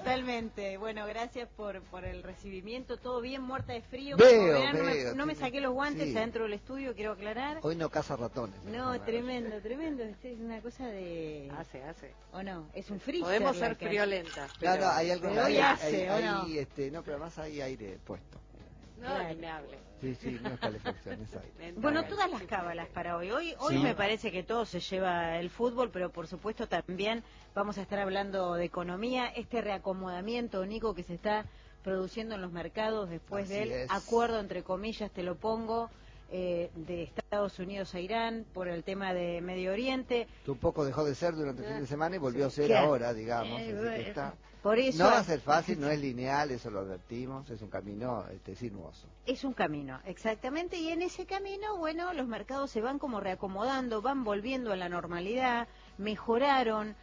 totalmente. Bueno, gracias por el recibimiento. Todo bien, muerta de frío. Veo, no me saqué los guantes sí. adentro del estudio, quiero aclarar. Hoy no caza ratones. No, tremendo. Es una cosa de... Hace. ¿O no? Es un freezer. Podemos ser friolentas. No, hay algo... Pero hoy hace, ¿o no? No, pero además hay aire puesto. No, ni me hable. Sí, no es calefacción, es aire. Bueno, todas las cábalas para hoy. Hoy me parece que todo se lleva el fútbol, pero por supuesto también vamos a estar hablando de economía, este reacomodamiento, Nico, que se está produciendo en los mercados después del acuerdo, entre comillas, te lo pongo, de Estados Unidos a Irán por el tema de Medio Oriente. Que un poco dejó de ser durante el fin de semana y volvió a ser ahora, digamos. Así que está... Por eso, no va a ser fácil, no es lineal, eso lo advertimos, es un camino sinuoso. Es un camino, exactamente, y en ese camino, bueno, los mercados se van como reacomodando, van volviendo a la normalidad, mejoraron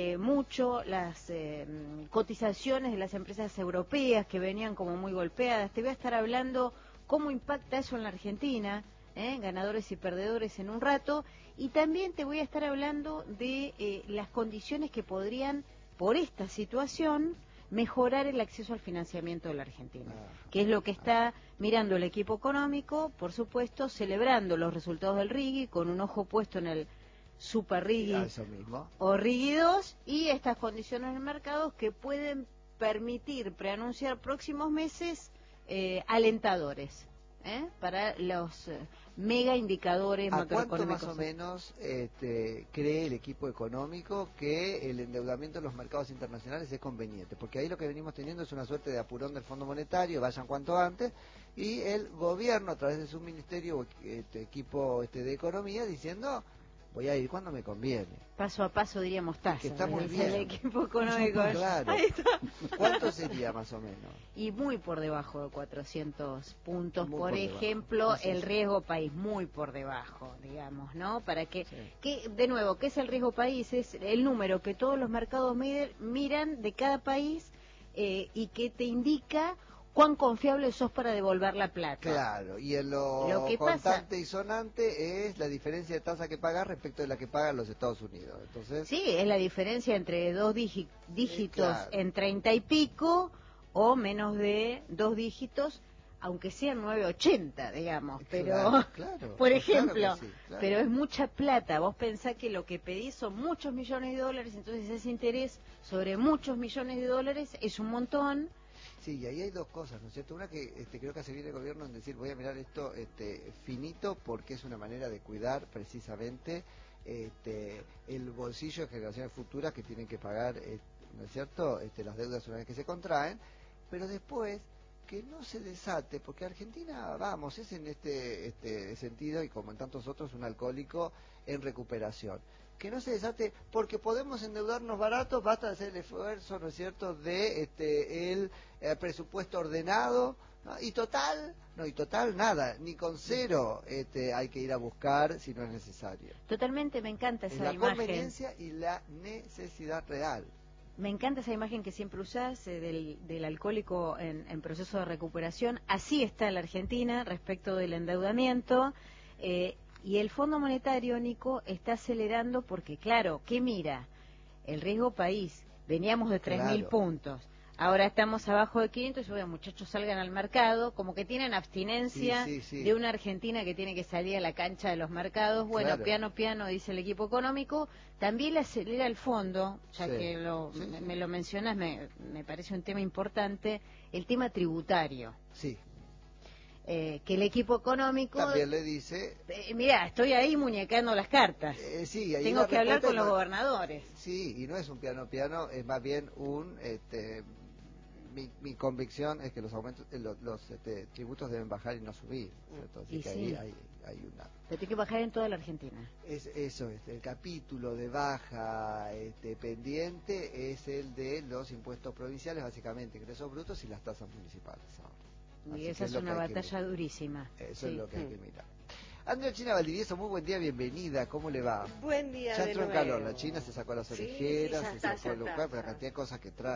mucho las cotizaciones de las empresas europeas que venían como muy golpeadas. Te voy a estar hablando cómo impacta eso en la Argentina, ganadores y perdedores en un rato, y también te voy a estar hablando de las condiciones que podrían, por esta situación, mejorar el acceso al financiamiento de la Argentina, que es lo que está mirando el equipo económico, por supuesto, celebrando los resultados del RIGI, con un ojo puesto en el Super RIGI o RIGI 2, y estas condiciones del mercado que pueden permitir preanunciar próximos meses alentadores para los mega indicadores macroeconómicos. ¿A cuánto más o menos cree el equipo económico que el endeudamiento en los mercados internacionales es conveniente? Porque ahí lo que venimos teniendo es una suerte de apurón del Fondo Monetario, vayan cuanto antes, y el gobierno a través de su ministerio, equipo de economía, diciendo... voy a ir cuando me conviene. Paso a paso diríamos tasa. Que está muy bien. El equipo económico. Claro. ¿Cuánto sería más o menos? Y muy por debajo de 400 puntos, por debajo. ejemplo, el riesgo país, muy por debajo, digamos, ¿no? Para que, de nuevo, ¿qué es el riesgo país? Es el número que todos los mercados miran de cada país y que te indica cuán confiable sos para devolver la plata. Claro, y en lo que contante y sonante es la diferencia de tasa que pagas respecto de la que pagan los Estados Unidos. Entonces, sí, es la diferencia entre dos dígitos en 30 y pico o menos de 2 dígitos, aunque sean 9.80, digamos, pero por ejemplo, pero es mucha plata. Vos pensás que lo que pedís son muchos millones de dólares, entonces ese interés sobre muchos millones de dólares es un montón. Sí, y ahí hay dos cosas, ¿no es cierto? Una que creo que hace bien el gobierno en decir, voy a mirar esto finito, porque es una manera de cuidar precisamente el bolsillo de generaciones futuras que tienen que pagar, ¿no es cierto?, las deudas una vez que se contraen, pero después que no se desate, porque Argentina, vamos, es en este sentido, y como en tantos otros, un alcohólico en recuperación. Que no se desate porque podemos endeudarnos baratos, basta hacer el esfuerzo, ¿no es cierto?, de el presupuesto ordenado, ¿no? Y total nada, ni con cero hay que ir a buscar si no es necesario. Totalmente, me encanta esa imagen. La conveniencia y la necesidad real. Me encanta esa imagen que siempre usás del alcohólico en proceso de recuperación. Así está la Argentina respecto del endeudamiento. Y el Fondo Monetario, Nico, está acelerando porque, claro, ¿qué mira? El riesgo país. Veníamos de 3.000 puntos. Ahora estamos abajo de 500 y, bueno, muchachos, salgan al mercado. Como que tienen abstinencia de una Argentina que tiene que salir a la cancha de los mercados. Bueno, piano, dice el equipo económico. También le acelera el fondo, ya que me lo mencionas, me parece un tema importante, el tema tributario. Sí. Que el equipo económico también le dice, mira, estoy ahí muñecando las cartas, tengo que hablar con los gobernadores. Sí, y no es un piano, es más bien un mi convicción es que los aumentos los tributos deben bajar y no subir, ¿cierto? Así que ahí hay una... Pero tiene que bajar en toda la Argentina. Eso es, el capítulo de baja pendiente es el de los impuestos provinciales, básicamente ingresos brutos y las tasas municipales ahora. Y esa es una batalla durísima. Eso es lo que hay que mirar. Andrea China Valdivieso, muy buen día, bienvenida, ¿cómo le va? Buen día. Ya entró en calor, la China se sacó las orejeras, se sacó el lugar, por la cantidad de cosas que trae.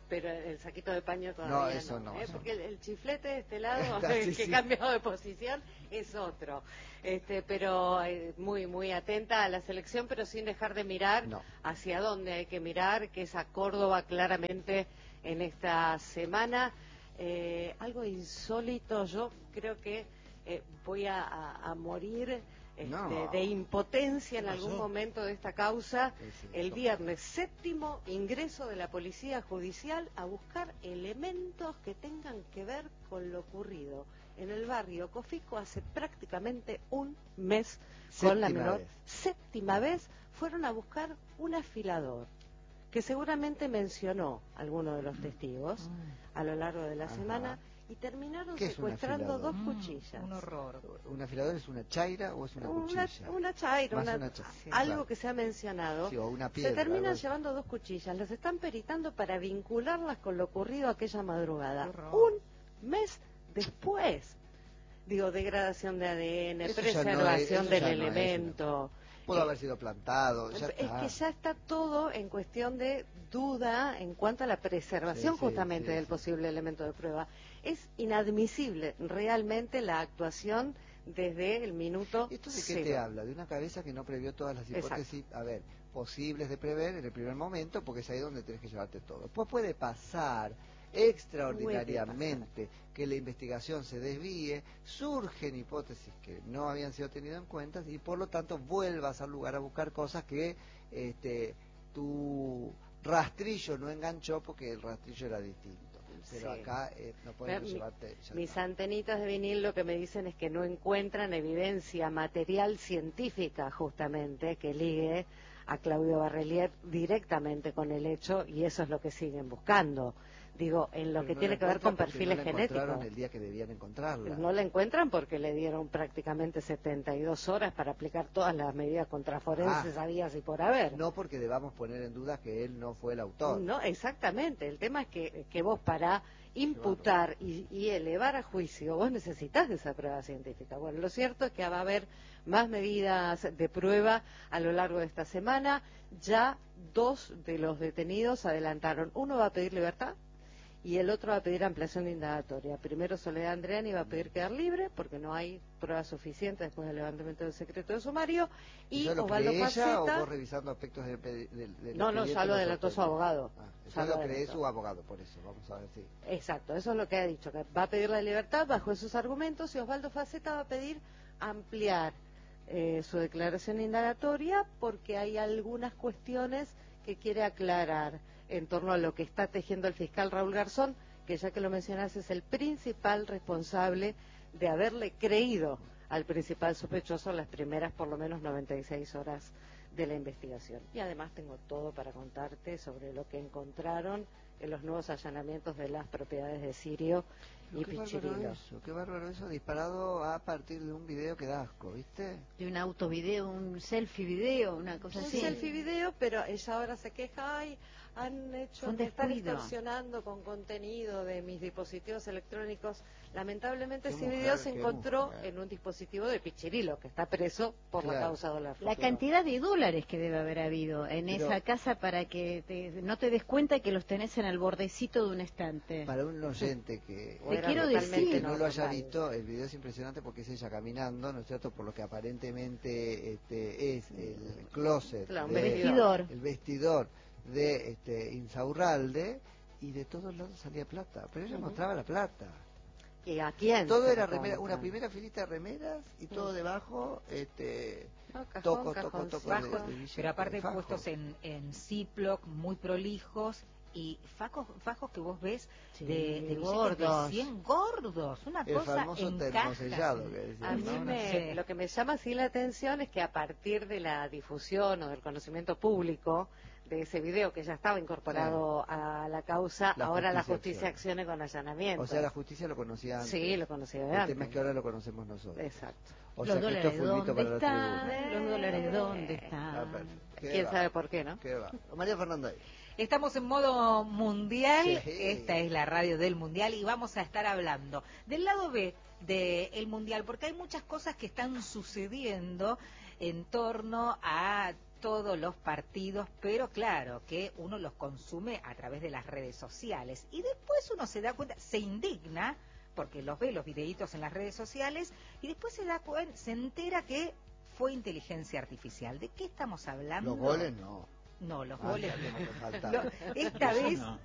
Pero el saquito de paño todavía No, eso no, eso porque el chiflete de este lado, Sí, que sí. cambiado de posición, es otro. Pero muy, muy atenta a la selección, pero sin dejar de mirar No. hacia dónde hay que mirar, que es a Córdoba claramente en esta semana. Algo insólito, yo creo que voy a morir No. de impotencia en ¿Qué algún pasó? momento de esta causa. Sí, El no. viernes 7º ingreso de la Policía Judicial a buscar elementos que tengan que ver con lo ocurrido en el barrio Cofico hace prácticamente un mes con la Séptima menor. vez. Séptima vez fueron a buscar un afilador que seguramente mencionó alguno de los testigos a lo largo de la Ajá. semana y terminaron ¿Qué es un secuestrando afilador? dos cuchillas. Un horror. ¿Un afilador es una chaira o es una cuchilla? Una chaira, Más una chaira, algo claro. que se ha mencionado. Sí, o una Se piedra, terminan algo así. llevando dos cuchillas, las están peritando para vincularlas con lo ocurrido aquella madrugada. Qué horror. Un mes después. Digo, degradación de ADN, Eso ya no preservación es- del eso ya no es elemento. Pudo haber sido plantado, ya Es está. que ya está todo en cuestión de duda en cuanto a la preservación Sí, sí, justamente sí, del sí. posible elemento de prueba. Es inadmisible realmente la actuación desde el minuto ¿Esto de qué cero. te habla? De una cabeza que no previó todas las hipótesis, a ver, posibles de prever en el primer momento, porque es ahí donde tienes que llevarte todo. Después puede pasar extraordinariamente que la investigación se desvíe, surgen hipótesis que no habían sido tenidas en cuenta y por lo tanto vuelvas al lugar a buscar cosas que tu rastrillo no enganchó porque el rastrillo era distinto. Pero Sí. acá no podemos Mi- llevarte... ya Mis está. antenitas de vinil lo que me dicen es que no encuentran evidencia material científica justamente que ligue a Claudio Barrelier directamente con el hecho y eso es lo que siguen buscando. Digo, en lo Pero que no tiene la que ver con encuentran porque perfiles no la encontraron genéticos. el día que debían encontrarla. No la encuentran porque le dieron prácticamente 72 horas para aplicar todas las medidas contraforenses habidas y por haber. No porque debamos poner en duda que él no fue el autor. No, exactamente. El tema es que vos para imputar y elevar a juicio, vos necesitas de esa prueba científica. Bueno, lo cierto es que va a haber más medidas de prueba a lo largo de esta semana. Ya 2 de los detenidos adelantaron. Uno va a pedir libertad y el otro va a pedir ampliación de indagatoria. Primero Soledad Andreani va a pedir quedar libre porque no hay pruebas suficientes después del levantamiento del secreto de sumario. Y ¿Eso lo Osvaldo cree ella Faceta... o vos revisando aspectos del No, ya expediente lo adelantó su sorprende? abogado. Eso Ya lo lo cree adelantó. su abogado, por eso, vamos a ver si... Exacto, eso es lo que ha dicho, que va a pedir la libertad bajo esos argumentos y Osvaldo Faceta va a pedir ampliar su declaración indagatoria porque hay algunas cuestiones que quiere aclarar en torno a lo que está tejiendo el fiscal Raúl Garzón, que ya que lo mencionas es el principal responsable de haberle creído al principal sospechoso las primeras por lo menos 96 horas de la investigación. Y además tengo todo para contarte sobre lo que encontraron en los nuevos allanamientos de las propiedades de Sirio y Pichirilo. Qué bárbaro eso, disparado a partir de un video que da asco, ¿viste? De un autovideo, un selfie video, una cosa Un así. selfie video, pero ella ahora se queja, ay, han hecho, Fue un me están descuido. extorsionando con contenido de mis dispositivos electrónicos. Lamentablemente Qué ese mujer, video se qué encontró mujer. en un dispositivo de Pichirilo, que está preso por la Claro. causa dólar La futuro. cantidad de dólares que debe haber habido en Pero- esa casa para que no te des cuenta que los tenés en el bordecito de un estante. Para un oyente que, O era quiero totalmente decir- que no lo haya total. visto, el video es impresionante porque es ella caminando, ¿no es cierto? Por lo que aparentemente es el closet, Claro, un de- vestidor. el vestidor de Insaurralde, y de todos lados salía plata, pero ella Ujú. mostraba la plata. ¿Y a quién? Todo se era lo remera, compran? una primera filita de remeras y todo debajo, No, cajón, toco cajoncito. de billete, Pero aparte fajo. puestos en Ziploc, muy prolijos, y fajos que vos ves Sí, de billetes gordos. de 100 gordos, una El cosa famoso en termosellado cajas. que decían, A mí ¿no? Sí. lo que me llama así la atención es que a partir de la difusión o del conocimiento público de ese video que ya estaba incorporado a la causa, La ahora la justicia justicia accione con allanamiento. O sea, la justicia lo conocía antes. Sí, lo conocía de El antes. tema es que ahora lo conocemos nosotros. Exacto. O Los sea que esto dólares, fue un hito ¿dónde para la están? tribuna. Los dólares, ¿dónde Ah, están? perfecto. Qué ¿Quién va, sabe por qué, no? qué va. María Fernanda. Estamos en modo mundial, Sí. esta es la radio del mundial y vamos a estar hablando del lado B del mundial, porque hay muchas cosas que están sucediendo en torno a todos los partidos, pero claro que uno los consume a través de las redes sociales y después uno se da cuenta, se indigna porque los ve los videitos en las redes sociales y después se da cuenta, se entera que fue inteligencia artificial. ¿De qué estamos hablando? Los goles no. No, los goles no. esta vez no.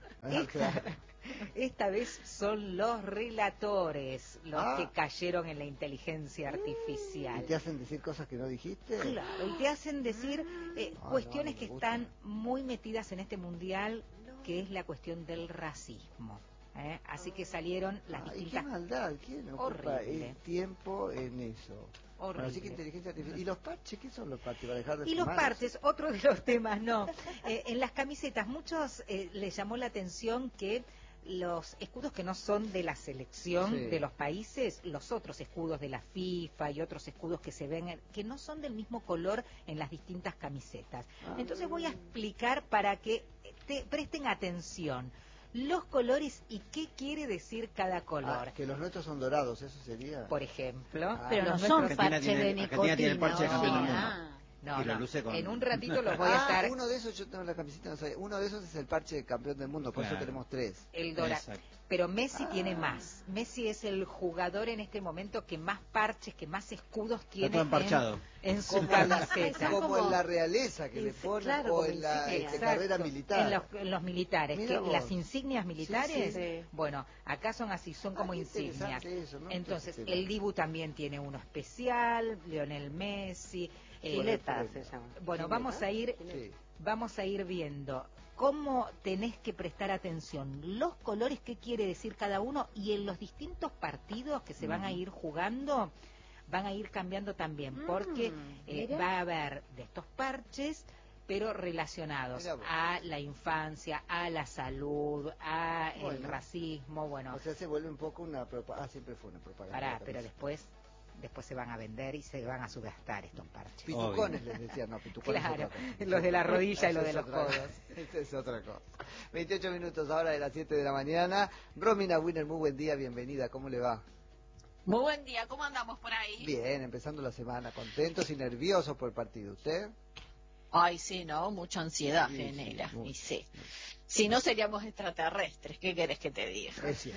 esta vez son los relatores los Ah. que cayeron en la inteligencia artificial. ¿Y te hacen decir cosas que no dijiste? Claro, y te hacen decir cuestiones no que me gusta. están muy metidas en este mundial, que es la cuestión del racismo. Así que salieron las Ay, qué distintas... maldad, ¿quién ocupa Horrible. el tiempo en eso? Bueno, así que Horrible. inteligencia artificial. ¿Y los parches? ¿Qué son los parches? ¿Para dejar de Y los fumar? parches, otro de los temas, no. En las camisetas, muchos les llamó la atención que los escudos que no son de la selección Sí. de los países, los otros escudos de la FIFA y otros escudos que se ven, que no son del mismo color en las distintas camisetas. Ah. Entonces voy a explicar para que te presten atención los colores y qué quiere decir cada color. Que los nuestros son dorados, eso sería. Por ejemplo, Ah. Pero no los son nuestros- Argentina parches tiene- de Argentina nicotina. tiene el parche de ¿o campeón sí? del mundo. Ah. No, y lo no. luce con- En un ratito los voy a estar... Uno de esos, yo tengo la camiseta, no sabía. Uno de esos es el parche de campeón del mundo, por eso Claro. tenemos 3. El dorado. Exacto. Pero Messi tiene Ah. más. Messi es el jugador en este momento que más parches, que más escudos tiene todo emparchado. en su Como camiseta. como- en la realeza que le Sí, ponen, claro, o como en la insignia. carrera Exacto. militar. En los militares, Mira vos. las insignias militares, Sí, sí. bueno, acá son así, son como qué insignias. interesante eso, ¿no? Entonces, Entonces, el Dibu también tiene uno especial, Lionel Messi. Chileta se llama. Bueno, Chileta. vamos a ir viendo cómo tenés que prestar atención, los colores que quiere decir cada uno y en los distintos partidos que se van a ir jugando, van a ir cambiando también, porque mira. va a haber de estos parches, pero relacionados Mira vos. a la infancia, a la salud, a el Bueno. racismo, bueno, O sea, se vuelve un poco una propaganda. Siempre fue una propaganda. pará, la pero camisa. después se van a vender y se van a subgastar estos parches. Pitucones les decían, no, pitucones es Claro, otra cosa. los de la rodilla y los de Esa los es otra codos. cosa. Esa es otra cosa. 28 minutos ahora de las 7 de la mañana. Romina Winner, muy buen día, bienvenida, ¿cómo le va? Muy buen día, ¿cómo andamos por ahí? Bien, empezando la semana, contentos y nerviosos por el partido. ¿Usted? Ay, sí, ¿no? Mucha ansiedad Sí, genera, sí, mucho. y sí. Si no seríamos extraterrestres, ¿qué querés que te diga? Es cierto.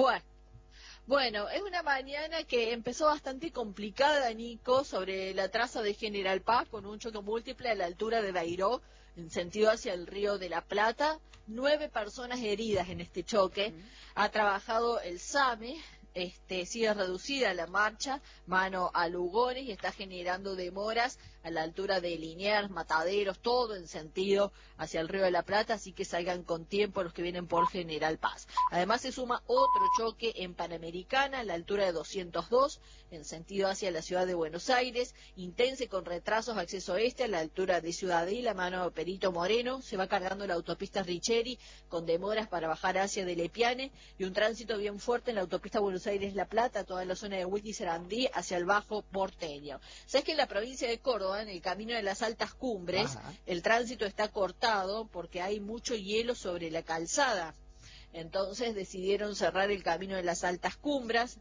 Bueno, es una mañana que empezó bastante complicada, Nico, sobre la traza de General Paz, con un choque múltiple a la altura de Dairó, en sentido hacia el Río de la Plata. 9 personas heridas en este choque. Ha trabajado el SAME, sigue reducida la marcha, mano a Lugones, y está generando demoras a la altura de Liniers, Mataderos, todo en sentido hacia el Río de la Plata, así que salgan con tiempo los que vienen por General Paz. Además se suma otro choque en Panamericana, a la altura de 202, en sentido hacia la ciudad de Buenos Aires, intense con retrasos acceso este a la altura de Ciudadela, mano Perito Moreno, se va cargando la autopista Richeri, con demoras para bajar hacia de Lepiane, y un tránsito bien fuerte en la autopista Buenos Aires-La Plata, toda la zona de Wilkis Sarandí, hacia el Bajo Porteño. ¿Sabes que en la provincia de Córdoba, en el camino de las altas cumbres, Ajá. el tránsito está cortado porque hay mucho hielo sobre la calzada? Entonces decidieron cerrar el camino de las altas cumbres,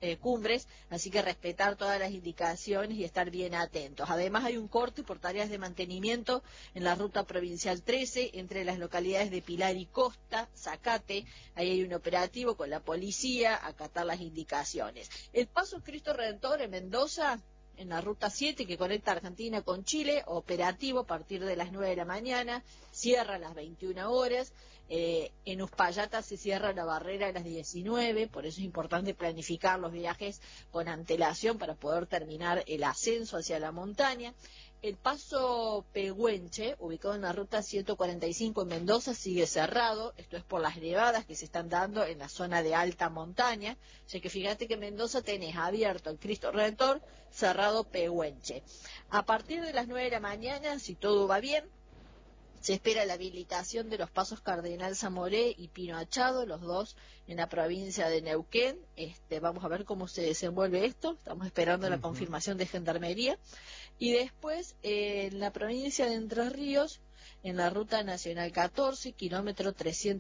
así que respetar todas las indicaciones y estar bien atentos. Además hay un corte por tareas de mantenimiento en la ruta provincial 13 entre las localidades de Pilar y Costa, Zacate. Ahí hay un operativo con la policía, acatar las indicaciones. El paso Cristo Redentor en Mendoza, en la ruta 7 que conecta Argentina con Chile, operativo a partir de las 9 de la mañana, cierra a las 21 horas. En Uspallata se cierra la barrera a las 19, por eso es importante planificar los viajes con antelación para poder terminar el ascenso hacia la montaña. El paso Pehuenche, ubicado en la ruta 145 en Mendoza, sigue cerrado. Esto es por las nevadas que se están dando en la zona de alta montaña. O sea que fíjate que en Mendoza tenés abierto el Cristo Redentor, cerrado Pehuenche. A partir de las 9 de la mañana, si todo va bien, se espera la habilitación de los pasos Cardenal Zamoré y Pino Achado, los dos en la provincia de Neuquén. Vamos a ver cómo se desenvuelve esto. Estamos esperando la confirmación de Gendarmería. Y después, en la provincia de Entre Ríos, en la ruta nacional 14, kilómetro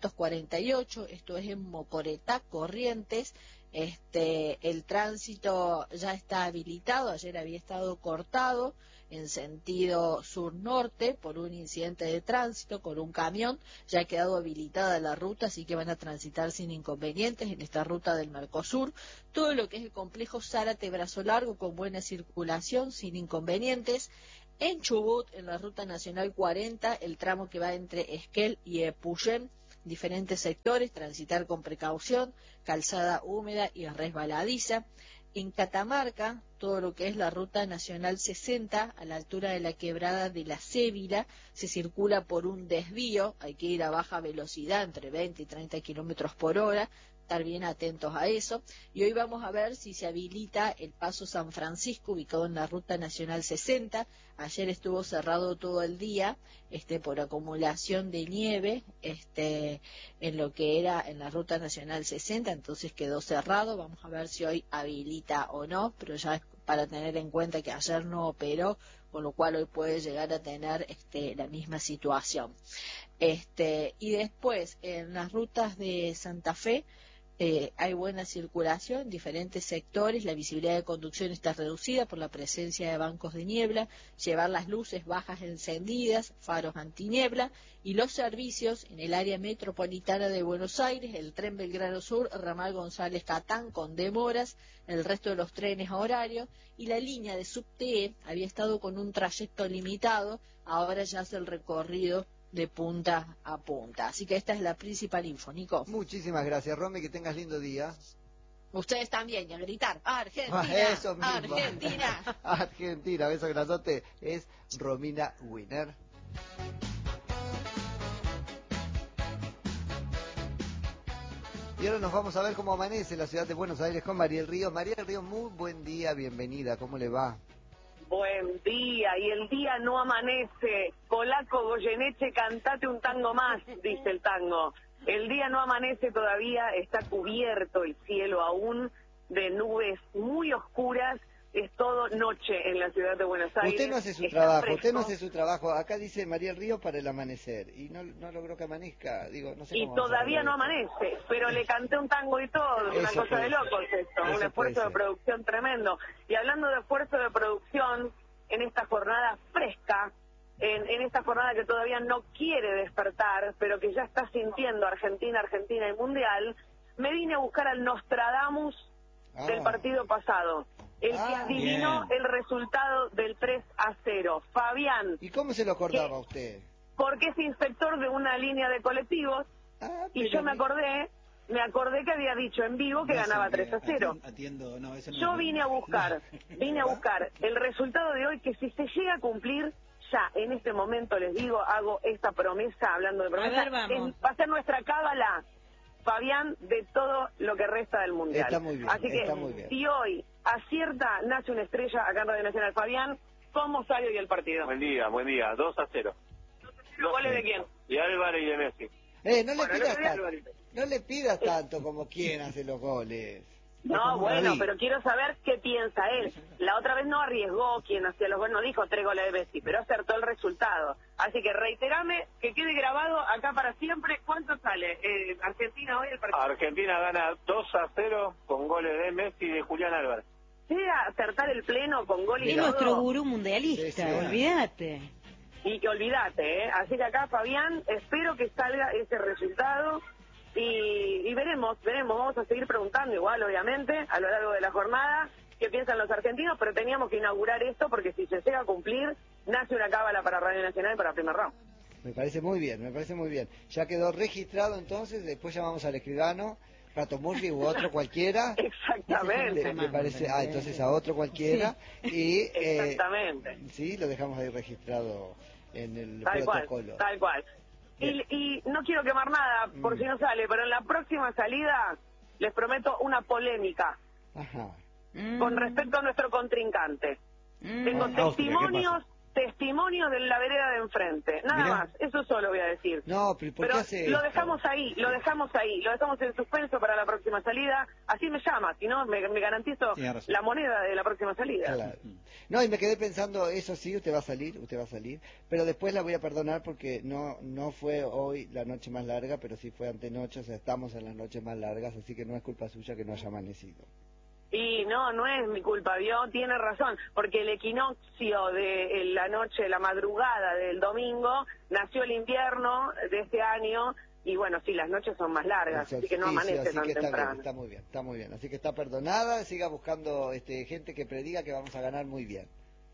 348, esto es en Mocoretá, Corrientes. El tránsito ya está habilitado, ayer había estado cortado, en sentido sur-norte por un incidente de tránsito con un camión. Ya ha quedado habilitada la ruta, así que van a transitar sin inconvenientes en esta ruta del Mercosur. Todo lo que es el complejo Zárate-Brazo Largo con buena circulación, sin inconvenientes. En Chubut, en la ruta nacional 40, el tramo que va entre Esquel y Epuyén, diferentes sectores, transitar con precaución, calzada húmeda y resbaladiza. En Catamarca, todo lo que es la ruta nacional 60, a la altura de la quebrada de la Cébila, se circula por un desvío, hay que ir a baja velocidad, entre 20 y 30 kilómetros por hora, estar bien atentos a eso. Y hoy vamos a ver si se habilita el Paso San Francisco, ubicado en la ruta nacional 60. Ayer estuvo cerrado todo el día por acumulación de nieve en lo que era en la ruta nacional 60, entonces quedó cerrado. Vamos a ver si hoy habilita o no, pero ya es para tener en cuenta que ayer no operó, con lo cual hoy puede llegar a tener la misma situación. Y después en las rutas de Santa Fe hay buena circulación en diferentes sectores, la visibilidad de conducción está reducida por la presencia de bancos de niebla, llevar las luces bajas encendidas, faros antiniebla, y los servicios en el área metropolitana de Buenos Aires, el tren Belgrano Sur, ramal González Catán con demoras, el resto de los trenes a horario, y la línea de subte había estado con un trayecto limitado, ahora ya hace el recorrido de punta a punta. Así que esta es la principal info, Nico. Muchísimas gracias, Romy, que tengas lindo día. Ustedes también, y a gritar, Argentina, Eso mismo. Argentina. Argentina, beso grandote, es Romina Winner. Y ahora nos vamos a ver cómo amanece la ciudad de Buenos Aires con Mariel Ríos. Mariel Ríos, muy buen día, bienvenida, ¿cómo le va? Buen día, y el día no amanece. Polaco Goyeneche, cantate un tango más, dice el tango. El día no amanece todavía, está cubierto el cielo aún de nubes muy oscuras. Es todo noche en la ciudad de Buenos Aires. Usted no hace su Está trabajo, fresco. usted no hace su trabajo. Acá dice Mariel Ríos para el amanecer y no logró que amanezca. Digo, no sé Y cómo vamos a todavía no arreglar esto. amanece, pero le canté un tango y todo, una Eso cosa de puede locos esto, ser. un Eso esfuerzo puede de ser. producción tremendo. Y hablando de esfuerzo de producción, en esta jornada fresca, en esta jornada que todavía no quiere despertar, pero que ya está sintiendo Argentina y Mundial, me vine a buscar al Nostradamus del partido pasado, el que adivinó bien. el resultado del 3-0, Fabián, ¿Y cómo se lo acordaba usted? porque es inspector de una línea de colectivos, y yo me acordé que había dicho en vivo que ganaba 3-0. Atiendo, no, eso no Yo es- vine a buscar el resultado de hoy, que si se llega a cumplir, ya en este momento les digo, hago esta promesa, hablando de promesa, ver, vamos. va a ser nuestra cábala, Fabián, de todo lo que resta del Mundial. Está muy bien, Así que, está muy bien. si hoy acierta, nace una estrella acá en Radio Nacional. Fabián, ¿cómo sale hoy el partido? Buen día, 2-0. ¿Goles de quién? Y Álvarez y de Messi. No le pidas tanto como quien hace los goles. No, Como bueno, David. pero quiero saber qué piensa él. La otra vez no arriesgó quien hacía los goles, no dijo 3 goles de Messi, pero acertó el resultado. Así que reiterame, que quede grabado acá para siempre. ¿Cuánto sale Argentina hoy el partido? Argentina gana 2-0 con goles de Messi y de Julián Álvarez. Llega a acertar el pleno con gol y Es todo. nuestro gurú mundialista, Sí, sí. olvídate. Y que olvídate, ¿eh? Así que acá, Fabián, espero que salga ese resultado y veremos, vamos a seguir preguntando igual, obviamente, a lo largo de la jornada, qué piensan los argentinos, pero teníamos que inaugurar esto porque si se llega a cumplir, nace una cábala para Radio Nacional y para Primer Round. Me parece muy bien, me parece muy bien. Ya quedó registrado entonces, después llamamos al escribano, Rato Murphy u otro cualquiera. Exactamente. Me parece, entonces a otro cualquiera. Y, Exactamente. sí, lo dejamos ahí registrado en el Tal protocolo. tal cual. Y no quiero quemar nada por si no sale, pero en la próxima salida les prometo una polémica Ajá. con respecto a nuestro contrincante. Tengo testimonios de la vereda de enfrente. Nada Mirá. más, eso solo voy a decir. No, pero ¿por qué Pero hace lo esto? dejamos ahí, lo dejamos en suspenso para la próxima salida. Así me llama, si no me garantizo Tiene razón. la moneda de la próxima salida. Claro. No, y me quedé pensando, eso sí, usted va a salir, pero después la voy a perdonar porque no fue hoy la noche más larga, pero sí fue antenoche, o sea, estamos en las noches más largas, así que no es culpa suya que no haya amanecido. Y no es mi culpa, tiene razón, porque el equinoccio de la noche, la madrugada del domingo, nació el invierno de este año, y bueno, sí, las noches son más largas, así que no amanece tan temprano. Bien, está muy bien, así que está perdonada, siga buscando gente que prediga que vamos a ganar muy bien.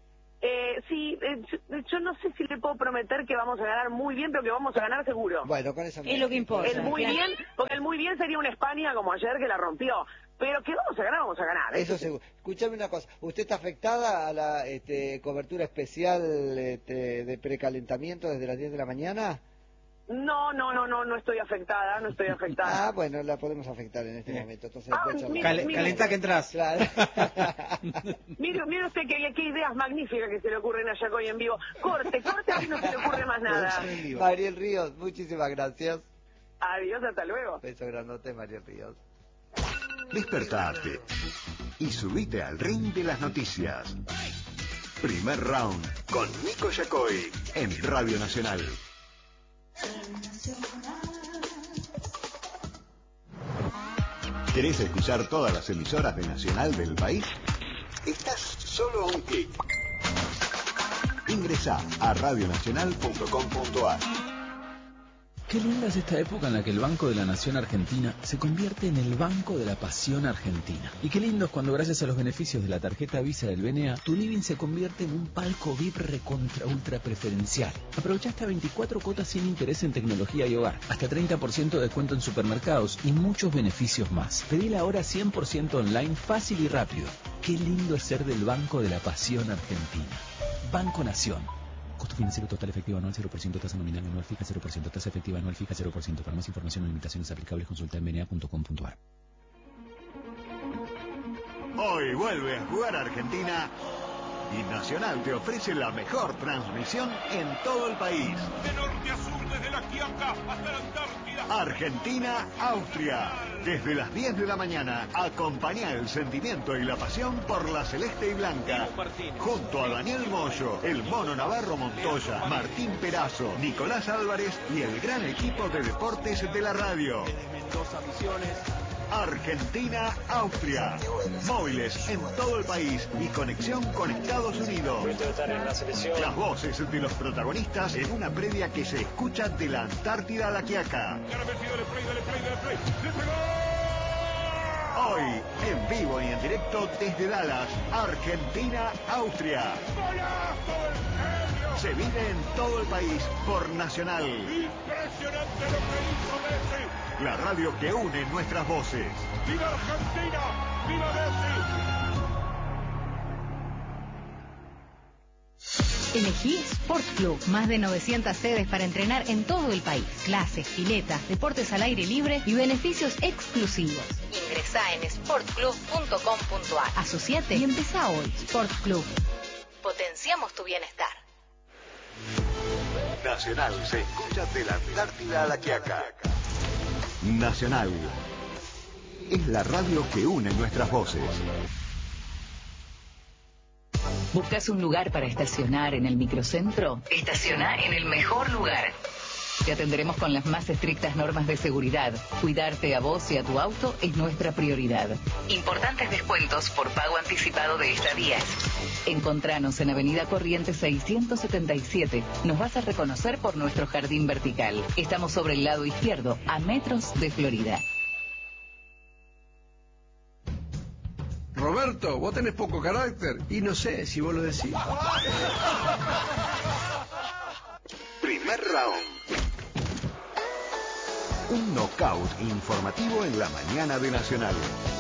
Yo no sé si le puedo prometer que vamos a ganar muy bien, pero que vamos a ganar seguro. Bueno, con eso es lo que importa. El muy bien, porque el muy bien sería una España como ayer que la rompió. Pero que vamos a ganar. Eso seguro. Escúchame una cosa, ¿usted está afectada a la cobertura especial de precalentamiento desde las 10 de la mañana? No estoy afectada, Ah, bueno, la podemos afectar en este momento. Entonces, calenta que entras. Claro. Mire usted qué ideas magníficas que se le ocurren a Yacoy en vivo. Corte, así no se le ocurre más nada. Mariel Ríos, muchísimas gracias. Adiós, hasta luego. Beso grandote, Mariel Ríos. Despertate y subite al ring de las noticias. Primer round con Nico Yacoy en Radio Nacional. ¿Querés escuchar todas las emisoras de Nacional del país? Estás solo a un clic. Ingresá a radionacional.com.ar. Qué linda es esta época en la que el Banco de la Nación Argentina se convierte en el Banco de la Pasión Argentina. Y qué lindo es cuando gracias a los beneficios de la tarjeta Visa del BNA, tu living se convierte en un palco VIP recontra ultra preferencial. Aprovecha hasta 24 cuotas sin interés en tecnología y hogar, hasta 30% de descuento en supermercados y muchos beneficios más. Pedila ahora 100% online, fácil y rápido. Qué lindo es ser del Banco de la Pasión Argentina. Banco Nación. Costo financiero total efectivo anual 0%, tasa nominal anual fija 0%, tasa efectiva anual fija 0%. Para más información o limitaciones aplicables consulta en bna.com.ar. Hoy vuelve a jugar Argentina y Nacional te ofrece la mejor transmisión en todo el país. De norte a sur, desde la Quiaca hasta la Antártida. Argentina-Austria. Desde las 10 de la mañana, acompañá el sentimiento y la pasión por la celeste y blanca. Junto a Daniel Moyo, el Mono Navarro Montoya, Martín Perazo, Nicolás Álvarez y el gran equipo de deportes de la radio. Argentina-Austria. Móviles en todo el país y conexión con Estados Unidos. Las voces de los protagonistas en una previa que se escucha de la Antártida a la Quiaca. Hoy, en vivo y en directo desde Dallas, Argentina-Austria. Se vive en todo el país por Nacional. Impresionante lo que hizo Messi. La radio que une nuestras voces. ¡Viva Argentina! ¡Viva Messi! Elegí Sport Club, más de 900 sedes para entrenar en todo el país. Clases, piletas, deportes al aire libre y beneficios exclusivos. Ingresá en sportclub.com.ar. Asociate y empezá hoy. Sport Club. Potenciamos tu bienestar. Nacional se escucha de la Antártida a la Quiaca. Nacional es la radio que une nuestras voces. ¿Buscas un lugar para estacionar en el microcentro? Estaciona en el mejor lugar. Te atenderemos con las más estrictas normas de seguridad. Cuidarte a vos y a tu auto es nuestra prioridad. Importantes descuentos por pago anticipado de estadías. Encontranos en Avenida Corrientes 677. Nos vas a reconocer por nuestro jardín vertical. Estamos sobre el lado izquierdo, a metros de Florida. Roberto, vos tenés poco carácter y no sé si vos lo decís. Primer round. Un knockout informativo en la mañana de Nacional.